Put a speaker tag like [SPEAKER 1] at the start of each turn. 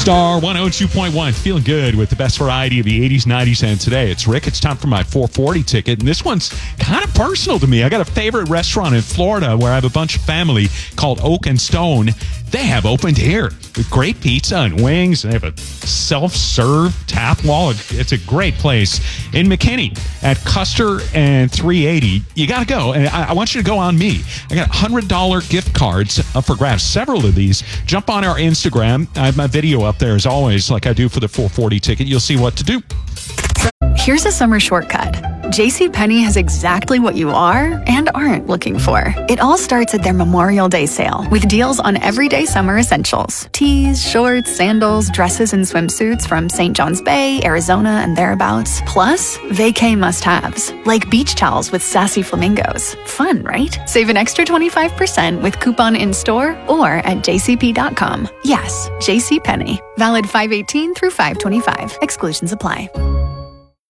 [SPEAKER 1] Star 102.1, feeling good with the best variety of the 80s, 90s, and today. It's Rick. It's time for my 440 ticket, and this one's kind of personal to me. I got a favorite restaurant in Florida where I have a bunch of family called Oak and Stone. They have opened here with great pizza and wings. They have a self-serve tap wall. It's a great place in McKinney at Custer and 380. You got to go, and I want you to go on me. I got $100 gift cards up for grabs, several of these. Jump on our Instagram. I have my video up there as always, like I do for the 440 ticket. You'll see what to do.
[SPEAKER 2] Here's a summer shortcut. JCPenney has exactly what you are and aren't looking for. It all starts at their Memorial Day sale with deals on everyday summer essentials. Tees, shorts, sandals, dresses, and swimsuits from St. John's Bay, Arizona, and thereabouts. Plus, vacay must-haves, like beach towels with sassy flamingos. Fun, right? Save an extra 25% with coupon in-store or at jcp.com. Yes, JCPenney. Valid 5/18 through 5/25. Exclusions apply.